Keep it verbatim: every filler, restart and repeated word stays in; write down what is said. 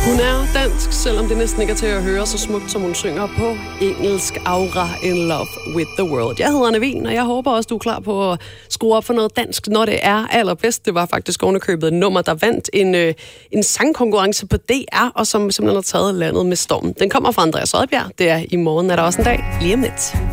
Hun er dansk, selvom det næsten ikke er til at høre så smukt, som hun synger på engelsk. Aura in love with the world. Jeg hedder Anna Wien, og jeg håber også, du er klar på at skrue op for noget dansk, når det er allerbedst. Det var faktisk ovenikøbet et nummer, der vandt en, øh, en sangkonkurrence på D R, og som simpelthen har taget landet med storm. Den kommer fra Andreas Odbjerg. Det er i morgen, er der også en dag lige om lidt.